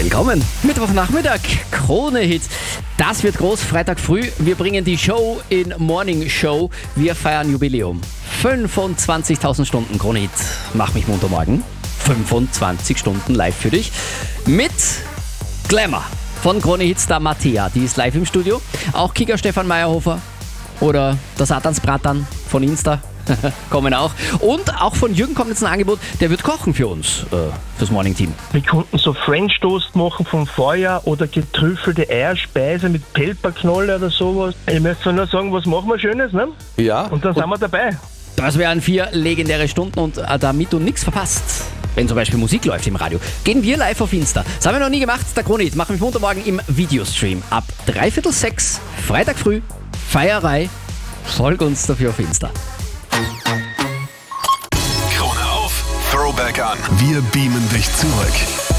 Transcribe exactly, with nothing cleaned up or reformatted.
Willkommen. Mittwochnachmittag, Krone-Hit. Das wird groß, Freitag früh. Wir bringen die Show in Morning Show. Wir feiern Jubiläum. fünfundzwanzigtausend Stunden Krone-Hit. Mach mich munter morgen. fünfundzwanzig Stunden live für dich. Mit Glamour von Krone-Hitstar Mattea. Die ist live im Studio. Auch Kicker Stefan Meyerhofer oder der Satansbratan von Insta kommen auch. Und auch von Jürgen kommt jetzt ein Angebot, der wird kochen für uns, äh, fürs Morning Team. Wir konnten so French Toast machen vom Vorjahr oder getrüffelte Eierspeise mit Pelperknolle oder sowas. Ich möchte nur sagen, was machen wir Schönes, ne? Ja. Und dann sind wir dabei. Das wären vier legendäre Stunden und äh, damit du nichts verpasst, wenn zum Beispiel Musik läuft im Radio, gehen wir live auf Insta. Das haben wir noch nie gemacht, der Krone-Hit. Machen wir Montag morgen im Videostream. Ab dreiviertel sechs, Freitag früh, Feierei. Folg uns dafür auf Insta. Krone auf, Throwback an. Wir beamen dich zurück.